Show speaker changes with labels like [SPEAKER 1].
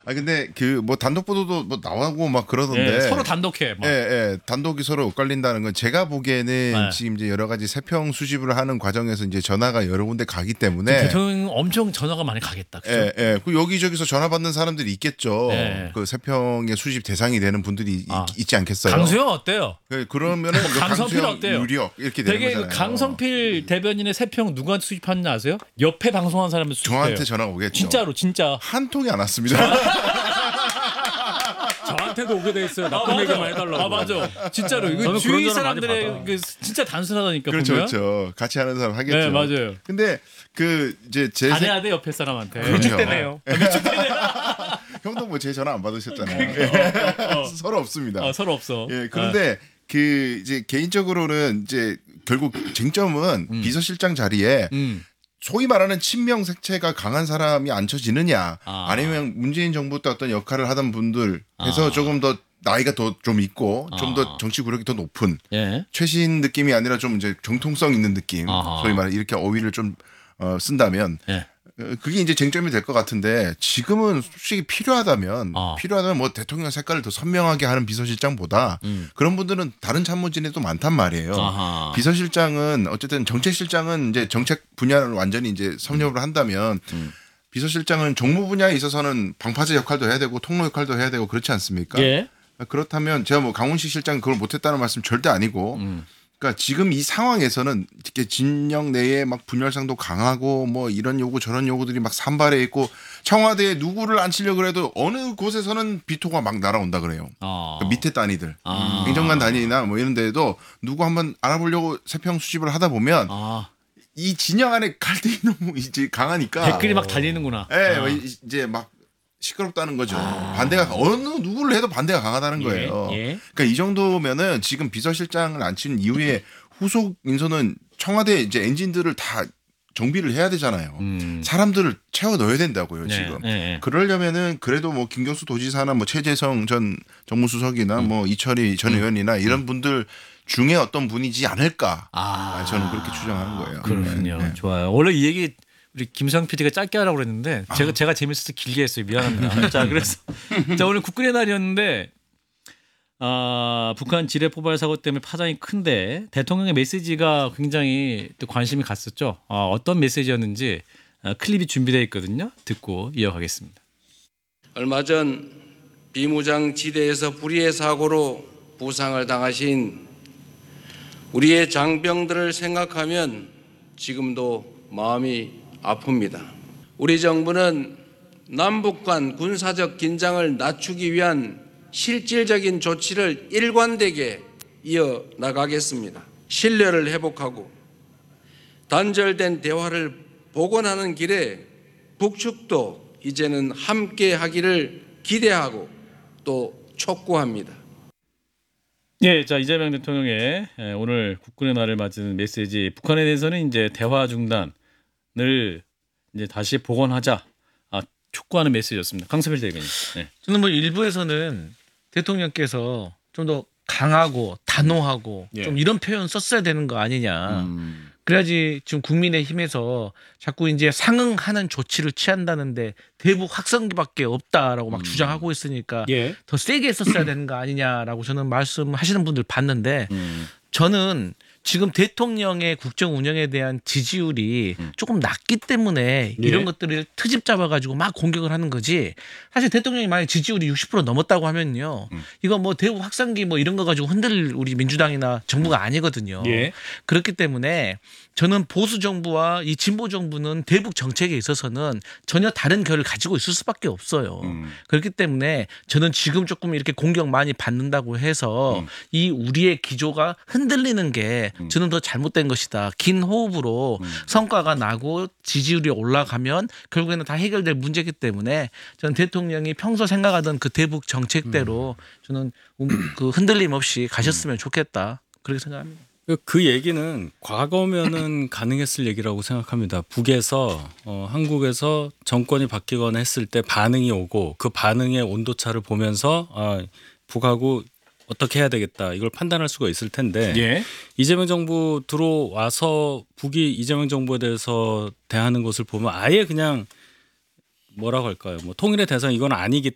[SPEAKER 1] 아 근데 그 뭐 단독 보도도 뭐 나오고 막 그러던데
[SPEAKER 2] 예, 서로 단독해. 막.
[SPEAKER 1] 예, 예, 단독이 서로 엇갈린다는 건 제가 보기에는
[SPEAKER 2] 네.
[SPEAKER 1] 지금 이제 여러 가지 세평 수집을 하는 과정에서 이제 전화가 여러 군데 가기 때문에
[SPEAKER 2] 대통령 엄청 전화가 많이 가겠다. 그죠?
[SPEAKER 1] 예, 예. 그 여기저기서 전화 받는 사람들이 있겠죠.
[SPEAKER 2] 예.
[SPEAKER 1] 그 세평의 수집 대상이 되는 분들이
[SPEAKER 2] 아.
[SPEAKER 1] 있지 않겠어요?
[SPEAKER 2] 강수영 어때요?
[SPEAKER 1] 그러면은 그
[SPEAKER 2] 강성필
[SPEAKER 1] 강수영,
[SPEAKER 2] 어때요?
[SPEAKER 1] 유리혁 이렇게 되는
[SPEAKER 2] 되게
[SPEAKER 1] 거잖아요.
[SPEAKER 2] 강성필 대변인의 세평 누구한테 수집하는지 아세요? 옆에 방송한 사람을 수집해요.
[SPEAKER 1] 저한테 전화가 오겠죠.
[SPEAKER 2] 진짜로 진짜.
[SPEAKER 1] 한 통이 안 왔습니다.
[SPEAKER 3] 저한테도 오게 돼 있어요. 나쁜 얘기만 해달라고.
[SPEAKER 2] 아 맞아. 진짜로 이거
[SPEAKER 3] 저는
[SPEAKER 2] 주위
[SPEAKER 3] 그런 전화 많이
[SPEAKER 2] 사람들의
[SPEAKER 3] 받아.
[SPEAKER 2] 그 진짜 단순하다니까
[SPEAKER 1] 그렇죠,
[SPEAKER 2] 보면.
[SPEAKER 1] 그렇죠. 같이 하는 사람 하겠죠.
[SPEAKER 2] 네 맞아요.
[SPEAKER 1] 근데 그 이제 제
[SPEAKER 2] 안 해야 돼 옆에 사람한테.
[SPEAKER 1] 그렇죠.
[SPEAKER 3] 때네요.
[SPEAKER 1] 형도 뭐 제 전화 안 받으셨잖아요. 서로 없습니다.
[SPEAKER 2] 서로 없어.
[SPEAKER 1] 예, 그런데 그 이제 개인적으로는 이제 결국 쟁점은 비서실장 자리에 소위 말하는 친명 색채가 강한 사람이 앉혀지느냐 아니면 문재인 정부 때 어떤 역할을 하던 분들 해서 조금 더 나이가 더 좀 있고 좀 더 정치 구력이 더 높은
[SPEAKER 2] 예.
[SPEAKER 1] 최신 느낌이 아니라 좀 이제 정통성 있는 느낌
[SPEAKER 2] 아하.
[SPEAKER 1] 소위 말해 이렇게 어휘를 좀 쓴다면
[SPEAKER 2] 예.
[SPEAKER 1] 그게 이제 쟁점이 될 것 같은데 지금은 솔직히 필요하다면 뭐 대통령 색깔을 더 선명하게 하는 비서실장보다 그런 분들은 다른 참모진이 또 많단 말이에요.
[SPEAKER 2] 아하.
[SPEAKER 1] 비서실장은 어쨌든 정책실장은 이제 정책 분야를 완전히 이제 섭렵을 한다면 비서실장은 정무 분야에 있어서는 방파제 역할도 해야 되고 통로 역할도 해야 되고 그렇지 않습니까?
[SPEAKER 2] 예.
[SPEAKER 1] 그렇다면 제가 뭐 강훈식 실장 그걸 못했다는 말씀 절대 아니고 그러니까 지금 이 상황에서는 이렇게 진영 내에 막 분열상도 강하고 뭐 이런 요구 저런 요구들이 막 산발해 있고 청와대에 누구를 앉히려고 해도 어느 곳에서는 비토가 막 날아온다 그래요. 그 밑에 단위들 행정관 단위나 뭐 이런 데에도 누구 한번 알아보려고 세평 수집을 하다 보면 이 진영 안에 갈등이 너무 이제 강하니까
[SPEAKER 2] 댓글이 막 달리는구나.
[SPEAKER 1] 예, 이제 막 시끄럽다는 거죠. 반대가 어느 누구를 해도 반대가 강하다는 거예요.
[SPEAKER 2] 예.
[SPEAKER 1] 그러니까 이 정도면은 지금 비서실장을 앉힌 이후에 후속 인선은 청와대 이제 엔진들을 다 정비를 해야 되잖아요. 사람들을 채워 넣어야 된다고요, 지금. 그러려면은 그래도 뭐 김경수 도지사나 뭐 최재성 전 정무수석이나 뭐 이철희 전 의원이나 이런 분들 중에 어떤 분이지 않을까. 저는 그렇게 추정하는 거예요.
[SPEAKER 2] 그렇군요.
[SPEAKER 1] 네.
[SPEAKER 2] 좋아요. 원래 이 얘기 우리 김상 PD가 짧게 하라고 그랬는데 제가 재밌어서 길게 했어요. 미안합니다. 자, 그래서 자, 오늘 국군의 날이었는데 북한 지뢰 포발 사고 때문에 파장이 큰데 대통령의 메시지가 굉장히 또 관심이 갔었죠. 어떤 메시지였는지 클립이 준비되어 있거든요. 듣고 이어가겠습니다.
[SPEAKER 4] 얼마 전 비무장 지대에서 불의의 사고로 부상을 당하신 우리의 장병들을 생각하면 지금도 마음이 아픕니다. 우리 정부는 남북 간 군사적 긴장을 낮추기 위한 실질적인 조치를 일관되게 이어나가겠습니다. 신뢰를 회복하고 단절된 대화를 복원하는 길에 북측도 이제는 함께 하기를 기대하고 또 촉구합니다.
[SPEAKER 2] 예, 자 이재명 대통령의 오늘 국군의 날을 맞은 메시지. 북한에 대해서는 이제 대화 중단을 이제 다시 복원하자 촉구하는 메시지였습니다. 강서필 대변인. 네.
[SPEAKER 3] 저는 뭐 일부에서는 대통령께서 좀 더 강하고 단호하고 좀 이런 표현 썼어야 되는 거 아니냐. 그래야지 지금 국민의힘에서 자꾸 이제 상응하는 조치를 취한다는데 대북 확성기밖에 없다라고 막 주장하고 있으니까 더 세게 썼어야 되는 거 아니냐라고 저는 말씀하시는 분들 봤는데 저는 지금 대통령의 국정 운영에 대한 지지율이 조금 낮기 때문에 이런 것들을 트집 잡아가지고 막 공격을 하는 거지. 사실 대통령이 만약 지지율이 60% 넘었다고 하면요, 이거 뭐 대북 확산기 뭐 이런 거 가지고 흔들 우리 민주당이나 정부가 아니거든요. 그렇기 때문에 저는 보수 정부와 이 진보 정부는 대북 정책에 있어서는 전혀 다른 결을 가지고 있을 수밖에 없어요. 그렇기 때문에 저는 지금 조금 이렇게 공격 많이 받는다고 해서 이 우리의 기조가 흔들리는 게 저는 더 잘못된 것이다. 긴 호흡으로 성과가 나고 지지율이 올라가면 결국에는 다 해결될 문제이기 때문에 저는 대통령이 평소 생각하던 그 대북 정책대로 저는 그 흔들림 없이 가셨으면 좋겠다. 그렇게 생각합니다.
[SPEAKER 5] 그 얘기는 과거면은 가능했을 얘기라고 생각합니다. 북에서 한국에서 정권이 바뀌거나 했을 때 반응이 오고 그 반응의 온도차를 보면서 북하고 어떻게 해야 되겠다 이걸 판단할 수가 있을 텐데 이재명 정부 들어와서 북이 이재명 정부에 대해서 대하는 것을 보면 아예 그냥 뭐라고 할까요? 뭐 통일의 대상 이건 아니기